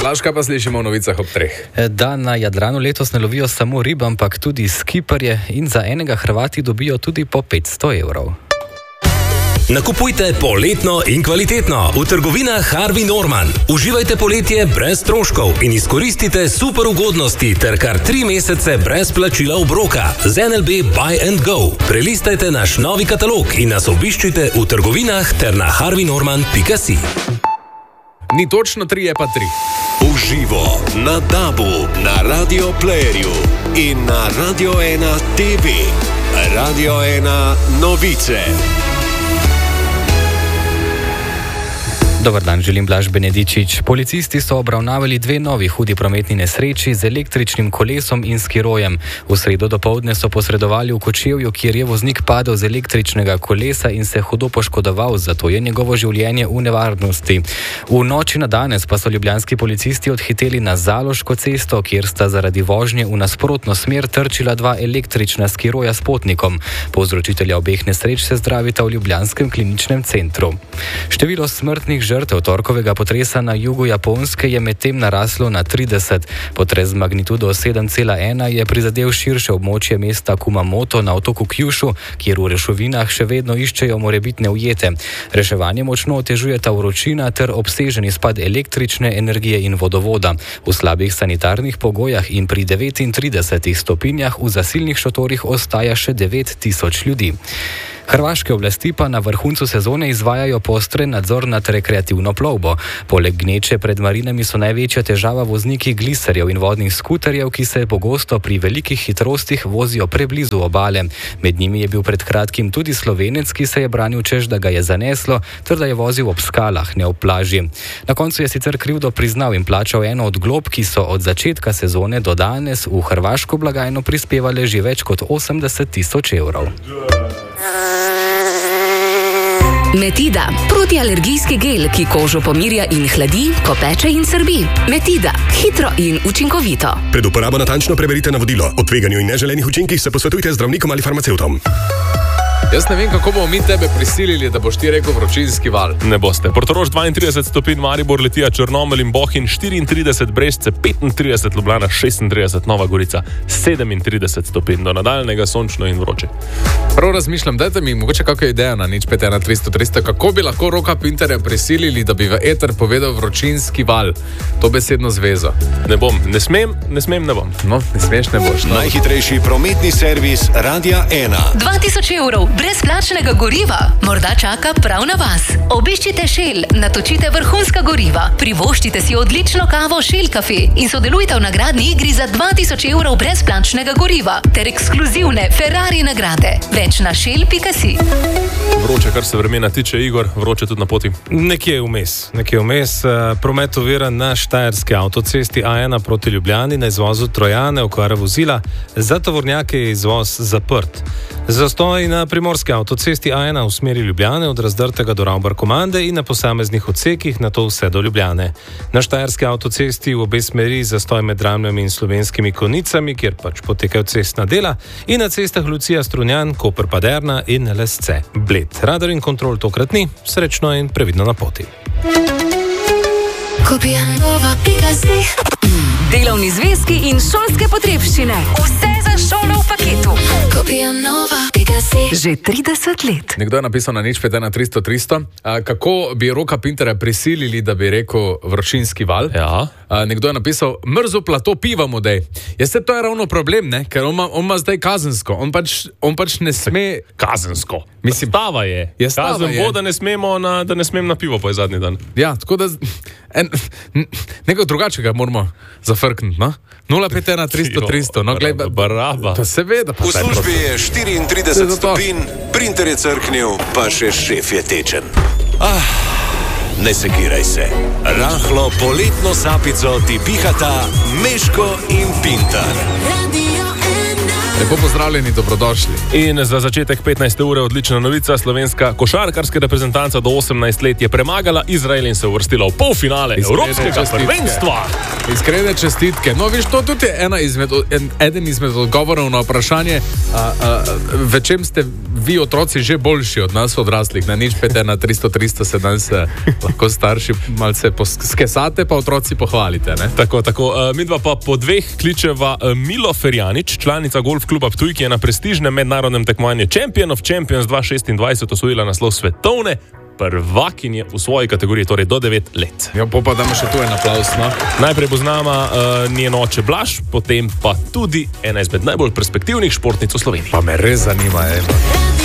Blaž, kaj pa slišimo v novicah ob 3? Da na Jadranu letos ne lovijo samo rib, ampak tudi skiparje in za enega Hrvati dobijo tudi po 500 evrov. Nakupujte poletno in kvalitetno v trgovinah Harvey Norman. Uživajte poletje brez stroškov in izkoristite super ugodnosti ter kar 3 mesece brez plačila obroka z NLB Buy and Go. Prelistajte naš novi katalog in nas obiščite v trgovinah ter na harveynorman.si. Ni točno 3, je pa 3. Uživo na DAB-u, na Radio Playerju in na Radio 1 TV. Radio 1 novice. Dobar dan, želim Blaž Benedičič. Policisti so obravnavali 2 novi hudi prometni nesreči z električnim kolesom in skirojem. V sredo dopoldne so posredovali v Kočevju, kjer je voznik padel z električnega kolesa in se hudo poškodoval, zato je njegovo življenje v nevarnosti. V noči na danes pa so ljubljanski policisti odhiteli na Zaloško cesto, kjer sta zaradi vožnje v nasprotno smer trčila 2 električna skiroja s potnikom. Povzročitelja obeh nesreč se zdravita v ljubljanskem kliničnem centru. Število smrtnih žrtev torkovega potresa na jugu Japonske je medtem naraslo na 30. Potres z magnitudo 7,1 je prizadel širše območje mesta Kumamoto na otoku Kyushu, kjer v reševinah še vedno iščejo morebitne ujete. Reševanje močno otežujeta vročina ter obsežen izpad električne energije in vodovoda. V slabih sanitarnih pogojah in pri 39 stopinjah v zasilnih šotorih ostaja še 9.000 ljudi. Hrvaške oblasti pa na vrhuncu sezone izvajajo postren nadzor nad rekreativno plovbo. Poleg gneče pred marinami so največja težava vozniki gliserjev in vodnih skuterjev, ki se pogosto pri velikih hitrostih vozijo preblizu obale. Med njimi je bil pred kratkim tudi Slovenec, ki se je branil, češ da ga je zaneslo, ter da je vozil ob skalah, ne ob plaži. Na koncu je sicer krivdo priznal in plačal eno od glob, ki so od začetka sezone do danes v hrvaško blagajno prispevale že več kot 80.000 evrov. Metida, protialergijski gel, ki kožo pomirja in hladi, ko peče in srbi. Metida, hitro in učinkovito. Pred uporabo natančno preverite navodilo. O tveganju in neželenih učinkih se posvetujte z zdravnikom ali farmacevtom. Jaz ne vem, kako bomo mi tebe prisilili, da boš ti rekel vročinski val. Ne boste. Portorož 32 stopinj, Maribor, Litija, Črnomelj in Bohinj 34, Brežice 35, Ljubljana 36, Nova Gorica 37 stopinj. Do nadaljnega sončno in vroče. Prav razmišljam, dajte mi mogoče kakšno idejo na 051 300, kako bi lahko Roka Pinterja prisilili, da bi v eter povedal vročinski val. To besedno zvezo. Ne bom. Ne smem, ne bom. No, ne smeš, ne boš. No. Najhitrejši prometni servis Radia 1. 2000 evrov brezplačnega goriva morda čaka prav na vas. Obiščite Shell, natočite vrhunska goriva, privoščite si odlično kavo Shell Cafe in sodelujte v nagradni igri za 2000 evrov brezplačnega goriva ter ekskluzivne Ferrari nagrade. Več na shell.si. Vroče, kar se vremena tiče, Igor, vroče tudi na poti. Nekje vmes. Promet oviran na štajerski avtocesti A1 proti Ljubljani na izvozu Trojane, okvara vozila. Za tovornjake je izvoz zaprt. Zastoj na primorski avtocesti A1 v smeri Ljubljane od Razdrtega do Ravbar-Komande in na posameznih odsekih, nato vse do Ljubljane. Na štajerski avtocesti v obe smeri zastoj med Dramljami in Slovenskimi Konicami, kjer pač potekajo cestna dela, in na cestah Lucija Strunjan, Koper-Paderna in Lesce Bled. Radar in kontrol tokrat ni, srečno in previdno na poti. Delovni zvezki in šolske potrebščine. Vse za šolo v paketu. Že 30 let. Nekdo je napisal na 051 300, kako bi Roka Pinterja prisilili, da bi rekel vročinski val. Ja. Nekdo je napisal, mrzo plato piva mu dej. Jaz se to je ravno problem, ne? Ker on ima zdaj kazensko. On pač ne sme... Kazensko. Mislim, stava je. Kazen bo, da ne smem na pivo po zadnji dan. Ja, tako da... Nekaj drugačega moramo zafrkniti, no? 051 300, no, glej... Baraba. To seveda. V službi je 34 stopinj, printer je crknil, pa še šef je tečen. Ne sekiraj se. Rahlo poletno sapico ti pihata Meško in Pintar. Lepo pozdravljeni, dobrodošli. In za začetek 15. ure odlična novica. Slovenska košarkarska reprezentanca do 18 let je premagala Izrael in se uvrstila v polfinale Evropskega prvenstva. Iskrene čestitke. No, viš, to tudi je eden izmed odgovorov na vprašanje, v čem ste vi otroci že boljši od nas odraslih. Na nič pete na 300 se danes lahko starši malce skesate, pa otroci pohvalite. Ne? Tako. Midva pa po dveh kličeva Milo Ferjanič, članica golf kluba Ptuj, ki je na prestižnem mednarodnem tekmovanju Champion of Champions 2026 osvojila naslov svetovne prvakinje v svoji kategoriji, torej do 9 let. Ja, pa damo še tu en aplavz, no? Najprej bo z nama njen oče Blaž, potem pa tudi ena izmed najbolj perspektivnih športnic v Sloveniji. Pa me res zanima,